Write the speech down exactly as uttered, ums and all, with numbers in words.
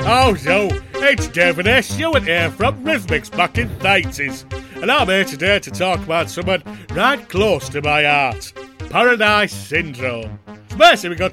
Oh, so, it's David S. Stewart here from Rhythmics back in the eighties. And I'm here today to talk about something right close to my heart. Paradise Syndrome. So basically we've got